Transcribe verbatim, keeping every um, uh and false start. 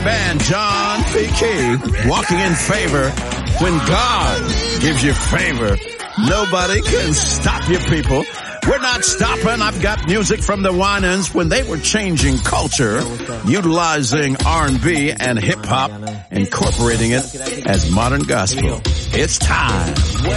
band, John P. Key, walking in favor. When God gives you favor, nobody can stop you, people. We're not stopping. I've got music from the Winans when they were changing culture, utilizing R and B and hip-hop, incorporating it as modern gospel. It's time.